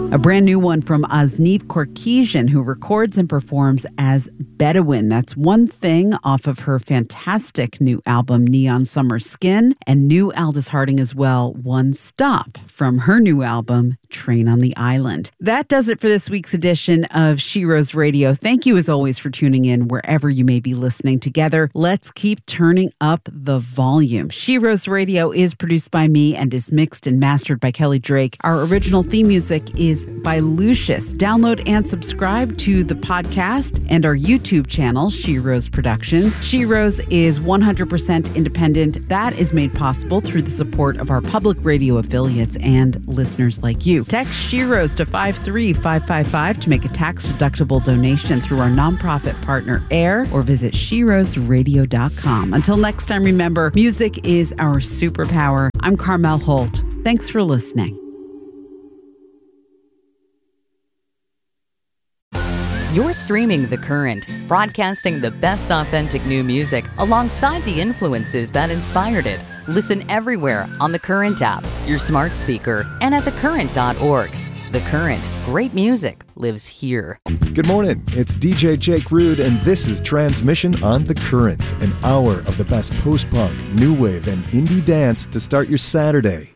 A brand new one from Osnev Korkesian, who records and performs as Bedouin. That's one thing off of her fantastic new album, Neon Summer Skin, and new Aldous Harding as well, One Stop, from her new album, Train on the Island. That does it for this week's edition of She Rose Radio. Thank you as always for tuning in wherever you may be listening. Together, let's keep turning up the volume. She Rose Radio is produced by me and is mixed and mastered by Kelly Drake. Our original theme music is by Lucius. Download and subscribe to the podcast and our YouTube channel, She Rose Productions. She Rose is 100% independent. That is made possible through the support of our public radio affiliates and listeners like you. Text She Rose to 53555 to make a tax-deductible donation through our nonprofit partner AIR, or visit SheRoseRadio.com. Until next time, remember, music is our superpower. I'm Carmel Holt. Thanks for listening. You're streaming The Current, broadcasting the best authentic new music alongside the influences that inspired it. Listen everywhere on The Current app, your smart speaker, and at thecurrent.org. The Current, great music lives here. Good morning, it's DJ Jake Rude, and this is Transmission on The Current, an hour of the best post-punk, new wave, and indie dance to start your Saturday.